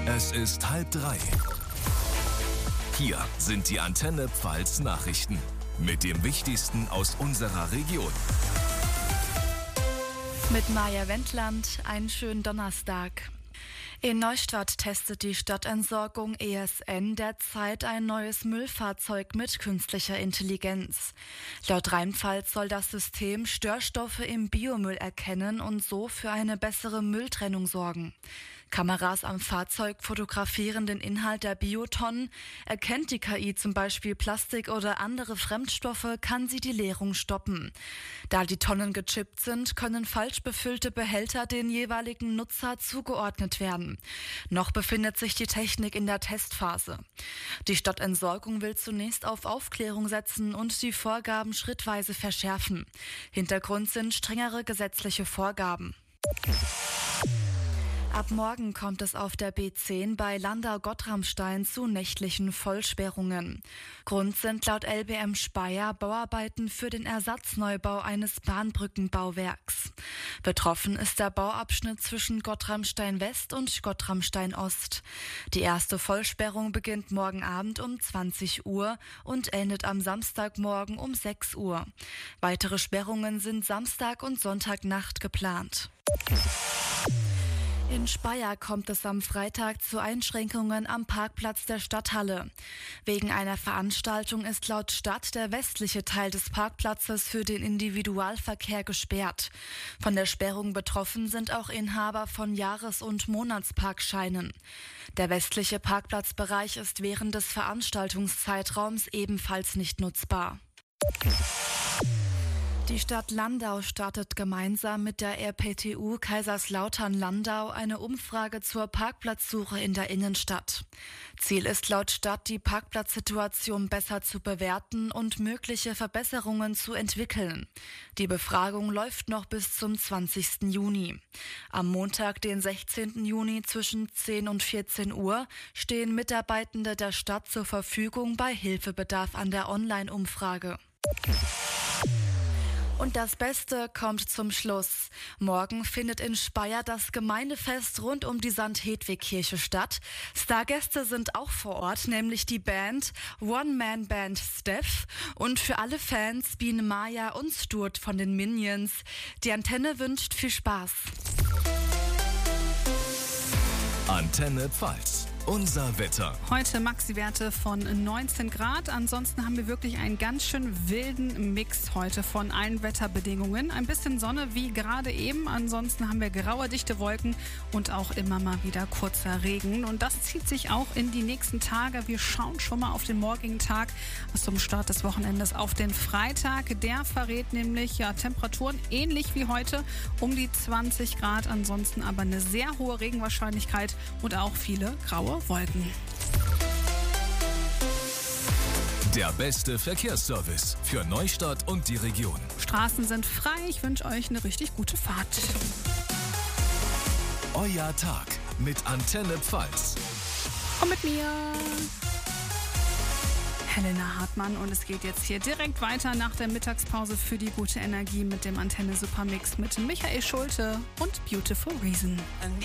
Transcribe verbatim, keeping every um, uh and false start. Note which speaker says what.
Speaker 1: Es ist halb drei. Hier sind die Antenne Pfalz Nachrichten mit dem Wichtigsten aus unserer Region.
Speaker 2: Mit Maja Wendland, einen schönen Donnerstag. In Neustadt testet die Stadtentsorgung E S N derzeit ein neues Müllfahrzeug mit künstlicher Intelligenz. Laut Rheinpfalz soll das System Störstoffe im Biomüll erkennen und so für eine bessere Mülltrennung sorgen. Kameras am Fahrzeug fotografieren den Inhalt der Biotonnen. Erkennt die K I zum Beispiel Plastik oder andere Fremdstoffe, kann sie die Leerung stoppen. Da die Tonnen gechippt sind, können falsch befüllte Behälter den jeweiligen Nutzer zugeordnet werden. Noch befindet sich die Technik in der Testphase. Die Stadtentsorgung will zunächst auf Aufklärung setzen und die Vorgaben schrittweise verschärfen. Hintergrund sind strengere gesetzliche Vorgaben. Ab morgen kommt es auf der B zehn bei Landau-Gottramstein zu nächtlichen Vollsperrungen. Grund sind laut L B M Speyer Bauarbeiten für den Ersatzneubau eines Bahnbrückenbauwerks. Betroffen ist der Bauabschnitt zwischen Gottramstein West und Gottramstein Ost. Die erste Vollsperrung beginnt morgen Abend um zwanzig Uhr und endet am Samstagmorgen um sechs Uhr. Weitere Sperrungen sind Samstag und Sonntagnacht geplant. In Speyer kommt es am Freitag zu Einschränkungen am Parkplatz der Stadthalle. Wegen einer Veranstaltung ist laut Stadt der westliche Teil des Parkplatzes für den Individualverkehr gesperrt. Von der Sperrung betroffen sind auch Inhaber von Jahres- und Monatsparkscheinen. Der westliche Parkplatzbereich ist während des Veranstaltungszeitraums ebenfalls nicht nutzbar. Die Stadt Landau startet gemeinsam mit der R P T U Kaiserslautern-Landau eine Umfrage zur Parkplatzsuche in der Innenstadt. Ziel ist laut Stadt, die Parkplatzsituation besser zu bewerten und mögliche Verbesserungen zu entwickeln. Die Befragung läuft noch bis zum zwanzigsten Juni. Am Montag, den sechzehnten Juni zwischen zehn und vierzehn Uhr stehen Mitarbeitende der Stadt zur Verfügung bei Hilfebedarf an der Online-Umfrage. Und das Beste kommt zum Schluss. Morgen findet in Speyer das Gemeindefest rund um die Sankt Hedwig-Kirche statt. Stargäste sind auch vor Ort, nämlich die Band One-Man-Band Steph und für alle Fans Biene Maya und Stuart von den Minions. Die Antenne wünscht viel Spaß.
Speaker 1: Antenne Pfalz. Unser Wetter.
Speaker 3: Heute Maxi-Werte von neunzehn Grad. Ansonsten haben wir wirklich einen ganz schön wilden Mix heute von allen Wetterbedingungen. Ein bisschen Sonne wie gerade eben. Ansonsten haben wir graue, dichte Wolken und auch immer mal wieder kurzer Regen. Und das zieht sich auch in die nächsten Tage. Wir schauen schon mal auf den morgigen Tag zum Start des Wochenendes auf den Freitag. Der verrät nämlich ja Temperaturen ähnlich wie heute um die zwanzig Grad. Ansonsten aber eine sehr hohe Regenwahrscheinlichkeit und auch viele graue Wolken.
Speaker 1: Der beste Verkehrsservice für Neustadt und die Region.
Speaker 3: Straßen sind frei. Ich wünsche euch eine richtig gute Fahrt.
Speaker 1: Euer Tag mit Antenne Pfalz.
Speaker 3: Komm mit mir. Helena Hartmann und es geht jetzt hier direkt weiter nach der Mittagspause für die gute Energie mit dem Antenne Supermix mit Michael Schulte und Beautiful Reason.